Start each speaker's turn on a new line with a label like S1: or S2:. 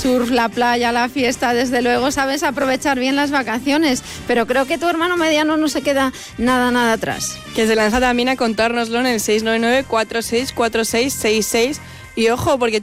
S1: surf, la playa, la fiesta, desde luego sabes aprovechar bien las vacaciones, pero creo que tu hermano mediano no se queda nada atrás.
S2: Que se lanza también a contárnoslo en el 699-464666 y ojo, porque